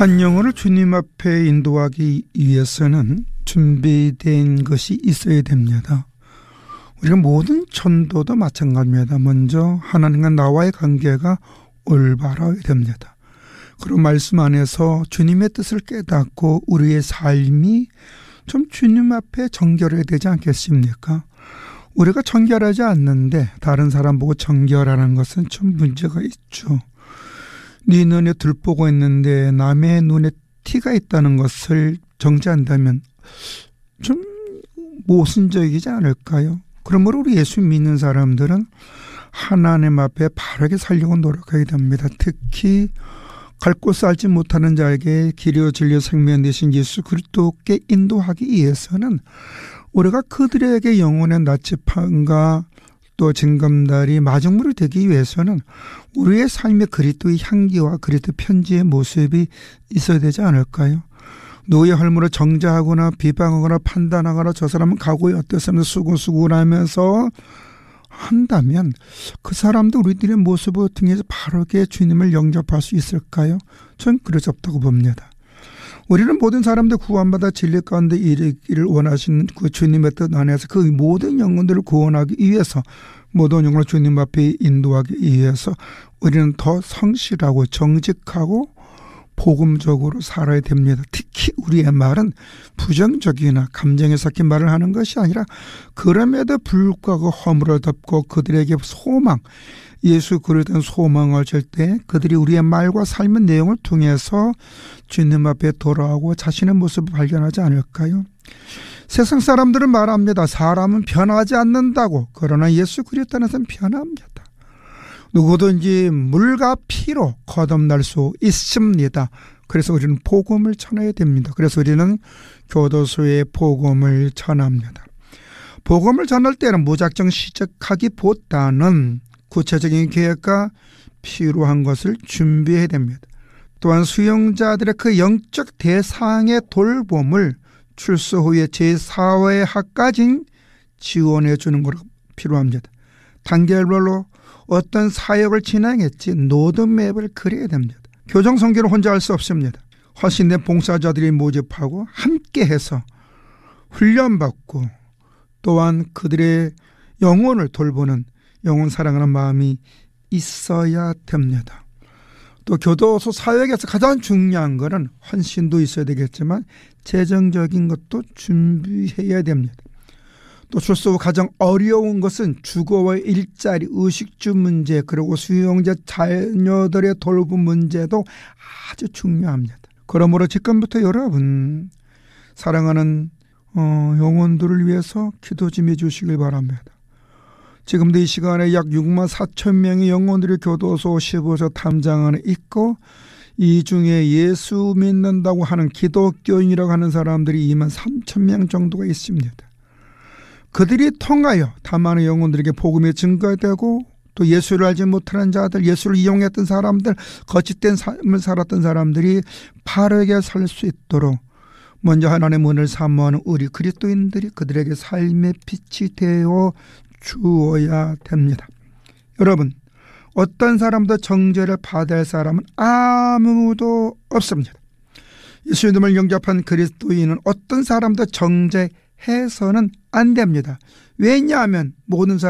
한 영혼을 주님 앞에 인도하기 위해서는 준비된 것이 있어야 됩니다. 우리가 모든 전도도 마찬가지입니다. 먼저 하나님과 나와의 관계가 올바라야 됩니다. 그런 말씀 안에서 주님의 뜻을 깨닫고 우리의 삶이 좀 주님 앞에 정결해야 되지 않겠습니까? 우리가 정결하지 않는데 다른 사람 보고 정결하는 것은 좀 문제가 있죠. 네 눈에 들보고 있는데 남의 눈에 티가 있다는 것을 정죄한다면 좀 모순적이지 않을까요? 그러므로 우리 예수 믿는 사람들은 하나님 앞에 바르게 살려고 노력해야 됩니다. 특히 갈 곳을 알지 못하는 자에게 길이요 진리요 생명 되신 예수 그리스도께 인도하기 위해서는 우리가 그들에게 영혼의 나치판과 또 징검다리 마중물이 되기 위해서는 우리의 삶에 그리스도의 향기와 그리스도 편지의 모습이 있어야 되지 않을까요? 누구의 헐물을 정죄하거나 비방하거나 판단하거나 저 사람은 각오에 어땠으면 수고수고하면서 한다면 그 사람도 우리들의 모습을 통해서 바르게 주님을 영접할 수 있을까요? 전 그렇지 없다고 봅니다. 우리는 모든 사람들 구원받아 진리 가운데 이르기를 원하시는 그 주님의 뜻 안에서 그 모든 영혼들을 구원하기 위해서 모든 영혼을 주님 앞에 인도하기 위해서 우리는 더 성실하고 정직하고 복음적으로 살아야 됩니다. 특히 우리의 말은 부정적이나 감정에 섞인 말을 하는 것이 아니라 그럼에도 불구하고 허물을 덮고 그들에게 소망, 예수 그리스도의 소망을 줄 때 그들이 우리의 말과 삶의 내용을 통해서 주님 앞에 돌아오고 자신의 모습을 발견하지 않을까요? 세상 사람들은 말합니다. 사람은 변하지 않는다고. 그러나 예수 그리스도 안에서는 변합니다. 누구든지 물과 피로 거듭날 수 있습니다. 그래서 우리는 복음을 전해야 됩니다. 그래서 우리는 교도소에 복음을 전합니다. 복음을 전할 때는 무작정 시작하기보다는 구체적인 계획과 필요한 것을 준비해야 됩니다. 또한 수용자들의 그 영적 대상의 돌봄을 출소 후에 제4회하까지 지원해 주는 것이 필요합니다. 단계별로 어떤 사역을 진행했지 로드맵을 그려야 됩니다. 교정 선교를 혼자 할 수 없습니다. 헌신된 봉사자들이 모집하고 함께해서 훈련받고 또한 그들의 영혼을 돌보는 영혼 사랑하는 마음이 있어야 됩니다. 또 교도소 사역에서 가장 중요한 것은 헌신도 있어야 되겠지만 재정적인 것도 준비해야 됩니다. 또 출소 후 가장 어려운 것은 주거와 일자리, 의식주 문제 그리고 수용자 자녀들의 돌봄 문제도 아주 중요합니다. 그러므로 지금부터 여러분 사랑하는 영혼들을 위해서 기도 좀 해주시길 바랍니다. 지금도 이 시간에 약 6만 4천 명의 영혼들이 교도소 15소 탐장 안에 있고 이 중에 예수 믿는다고 하는 기독교인이라고 하는 사람들이 2만 3천 명 정도가 있습니다. 그들이 통하여 다 많은 영혼들에게 복음이 증거되고 또 예수를 알지 못하는 자들, 예수를 이용했던 사람들, 거짓된 삶을 살았던 사람들이 바르게 살 수 있도록 먼저 하나님의 문을 사모하는 우리 그리스도인들이 그들에게 삶의 빛이 되어 주어야 됩니다. 여러분, 어떤 사람도 정죄를 받을 사람은 아무도 없습니다. 예수 이름을 영접한 그리스도인은 어떤 사람도 정죄해서는 안 됩니다. 왜냐하면 모든 사람